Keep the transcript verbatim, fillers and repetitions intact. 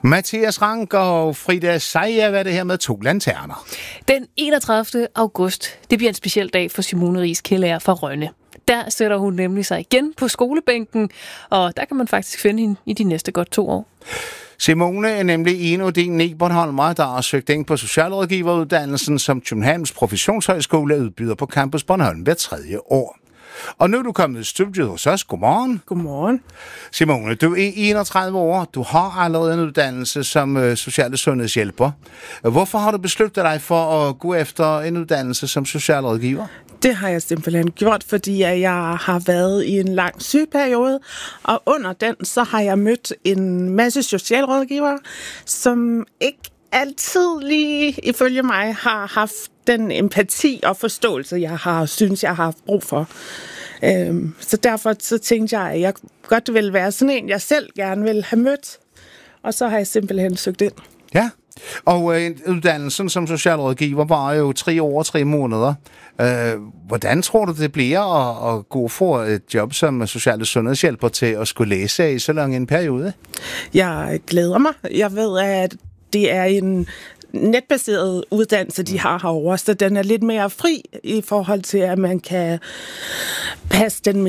Mathias Rank og Frida Sejer, hvad er det her med to lanterner? Den enogtredivte august, det bliver en speciel dag for Simone Riis Kjeldager fra Rønne. Der sætter hun nemlig sig igen på skolebænken, og der kan man faktisk finde hende i de næste godt to år. Simone er nemlig en af de ni bornholmere, der har søgt ind på socialrådgiveruddannelsen, som Københavns Professionshøjskole udbyder på Campus Bornholm hver tredje år. Og nu er du kommet i studiet hos os. Godmorgen. Godmorgen. Simone, du er enogtredive år. Du har allerede en uddannelse som øh, social- og sundhedshjælper. Hvorfor har du besluttet dig for at gå efter en uddannelse som socialrådgiver? Det har jeg simpelthen gjort, fordi jeg har været i en lang sygeperiode, og under den så har jeg mødt en masse socialrådgivere, som ikke altid lige, ifølge mig, har haft den empati og forståelse, jeg har synes, jeg har haft brug for. Øhm, så derfor så tænkte jeg, at jeg godt ville være sådan en, jeg selv gerne ville have mødt, og så har jeg simpelthen søgt ind. Ja, og øh, uddannelsen som socialrådgiver var jo tre år og tre måneder. Øh, hvordan tror du, det bliver at, at gå for et job som social- og sundhedshjælper til at skulle læse i så lang en periode? Jeg glæder mig. Jeg ved, at det er en netbaseret uddannelse, de har herovre, så den er lidt mere fri i forhold til, at man kan passe den